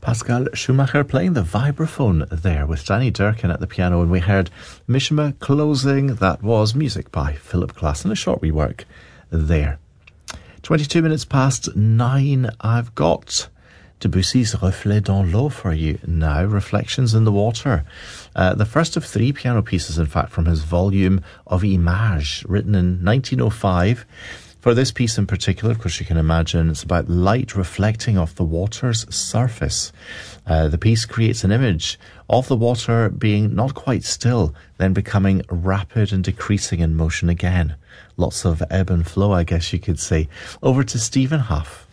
Pascal Schumacher playing the vibraphone there with Danny Durkin at the piano, and we heard Mishima closing. That was music by Philip Glass and a short wee work there. 22 minutes past 9. I've got Debussy's Reflet dans l'eau for you now, Reflections in the Water. The first of 3 piano pieces, in fact, from his volume of Images, written in 1905. For this piece in particular, of course, you can imagine it's about light reflecting off the water's surface. The piece creates an image of the water being not quite still, then becoming rapid and decreasing in motion again. Lots of ebb and flow, I guess you could say. Over to Stephen Huff.